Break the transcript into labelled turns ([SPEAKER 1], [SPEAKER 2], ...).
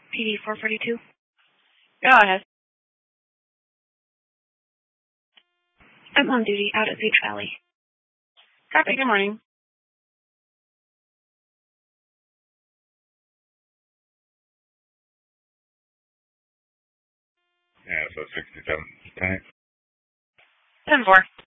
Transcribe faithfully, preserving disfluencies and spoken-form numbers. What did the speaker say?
[SPEAKER 1] P D four forty-two.
[SPEAKER 2] Go ahead.
[SPEAKER 1] I'm on duty out at Beach Valley.
[SPEAKER 2] Copy. Good morning.
[SPEAKER 3] Yeah, so sixty-seven. Thanks.
[SPEAKER 2] ten four.